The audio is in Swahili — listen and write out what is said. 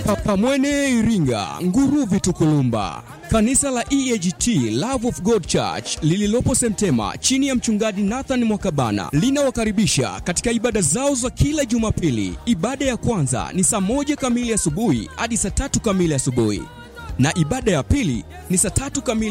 Pamwene Iringa, Nguruvi Tukulumba. Kanisa la EAGT Love of God Church lililopo Semtema chini ya mchungaji Nathan Mwakabana linawakaribisha katika ibada zao za kila Jumapili. Ibada ya kwanza ni saa 1 kamili asubuhi hadi saa 3 kamili asubuhi, na ibada ya pili ni saa 3 kamili